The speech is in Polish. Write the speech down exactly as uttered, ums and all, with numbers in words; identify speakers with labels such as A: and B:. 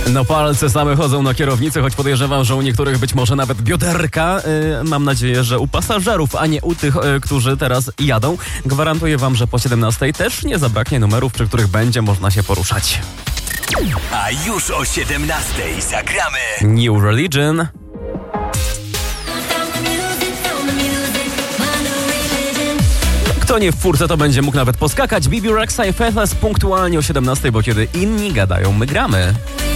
A: No palce same chodzą na kierownicy, choć podejrzewam, że u niektórych być może nawet bioderka. Yy, mam nadzieję, że u pasażerów, a nie u tych, yy, którzy teraz jadą. Gwarantuję wam, że po siedemnastej też nie zabraknie numerów, przy których będzie można się poruszać.
B: A już o siedemnastej zagramy
A: New Religion. Kto nie w furce, to będzie mógł nawet poskakać. Bibi Rexha i Faithless punktualnie o siedemnastej, bo kiedy inni gadają, my gramy.